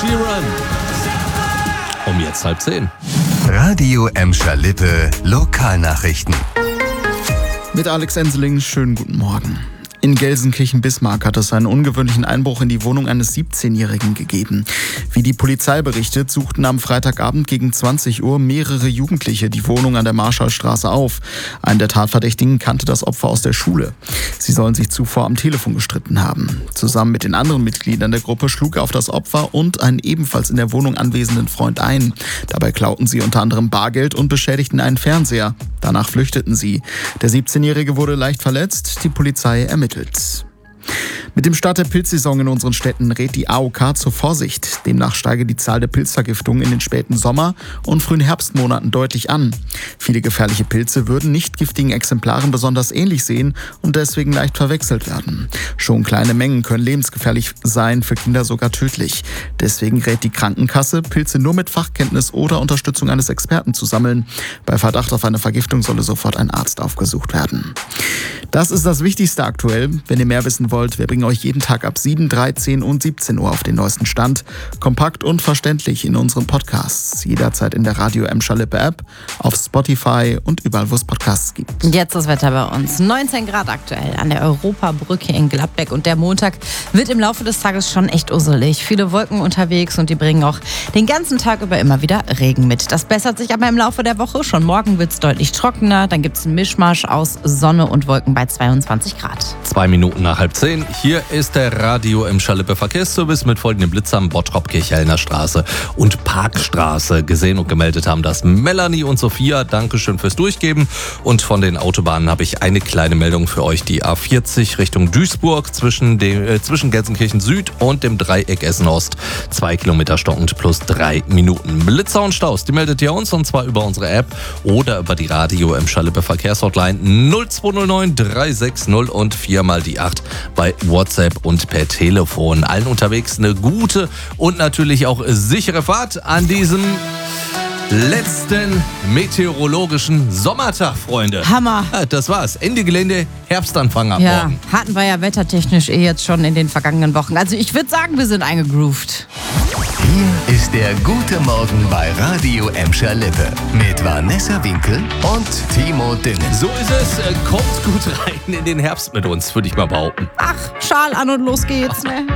Sheeran. Um jetzt 9:30. Radio Emscher-Lippe Lokalnachrichten. Mit Alex Enseling, schönen guten Morgen. In Gelsenkirchen-Bismarck hat es einen ungewöhnlichen Einbruch in die Wohnung eines 17-Jährigen gegeben. Wie die Polizei berichtet, suchten am Freitagabend gegen 20 Uhr mehrere Jugendliche die Wohnung an der Marschallstraße auf. Ein der Tatverdächtigen kannte das Opfer aus der Schule. Sie sollen sich zuvor am Telefon gestritten haben. Zusammen mit den anderen Mitgliedern der Gruppe schlug er auf das Opfer und einen ebenfalls in der Wohnung anwesenden Freund ein. Dabei klauten sie unter anderem Bargeld und beschädigten einen Fernseher. Danach flüchteten sie. Der 17-Jährige wurde leicht verletzt. Die Polizei ermittelt. Mit dem Start der Pilzsaison in unseren Städten rät die AOK zur Vorsicht. Demnach steige die Zahl der Pilzvergiftungen in den späten Sommer- und frühen Herbstmonaten deutlich an. Viele gefährliche Pilze würden nicht giftigen Exemplaren besonders ähnlich sehen und deswegen leicht verwechselt werden. Schon kleine Mengen können lebensgefährlich sein, für Kinder sogar tödlich. Deswegen rät die Krankenkasse, Pilze nur mit Fachkenntnis oder Unterstützung eines Experten zu sammeln. Bei Verdacht auf eine Vergiftung solle sofort ein Arzt aufgesucht werden. Das ist das Wichtigste aktuell. Wenn ihr mehr wissen wollt, wir bringen euch jeden Tag ab 7, 13 und 17 Uhr auf den neuesten Stand. Kompakt und verständlich in unseren Podcasts. Jederzeit in der Radio Emscher-Lippe App, auf Spotify und überall, wo es Podcasts gibt. Jetzt das Wetter bei uns. 19 Grad aktuell an der Europabrücke in Gladbeck. Und der Montag wird im Laufe des Tages schon echt usselig. Viele Wolken unterwegs und die bringen auch den ganzen Tag über immer wieder Regen mit. Das bessert sich aber im Laufe der Woche. Schon morgen wird es deutlich trockener. Dann gibt es einen Mischmasch aus Sonne und Wolken bei 22 Grad. 2 Minuten nach 9:30. Hier ist der Radio Emscher-Lippe Verkehrsservice mit folgenden Blitzern. Bottrop, Kirchhellner Straße und Parkstraße. Gesehen und gemeldet haben das Melanie und Sophia. Dankeschön fürs Durchgeben. Und von den Autobahnen habe ich eine kleine Meldung für euch. Die A40 Richtung Duisburg zwischen Gelsenkirchen Süd und dem Dreieck Essen Ost. 2 Kilometer stockend plus 3 Minuten. Blitzer und Staus, die meldet ihr uns und zwar über unsere App oder über die Radio Emscher-Lippe Verkehrshotline 0209 360 und 4 mal die 8 bei WhatsApp und per Telefon. Allen unterwegs eine gute und natürlich auch sichere Fahrt an diesem letzten meteorologischen Sommertag, Freunde. Hammer. Ja, das war's. Ende Gelände, Herbstanfang ab Ja, morgen. hatten wir ja wettertechnisch jetzt schon in den vergangenen Wochen. Also ich würde sagen, wir sind eingegroovt. Hier ist der gute Morgen bei Radio Emscher-Lippe mit Vanessa Winkel und Timo Düngen. So ist es. Kommt gut rein in den Herbst mit uns, würde ich mal behaupten. Ach, Schal an und los geht's, ne?